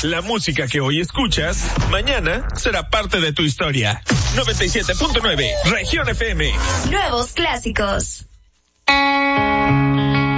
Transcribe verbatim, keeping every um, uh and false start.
La música que hoy escuchas, mañana será parte de tu historia. noventa y siete punto nueve, Región F M. Nuevos clásicos.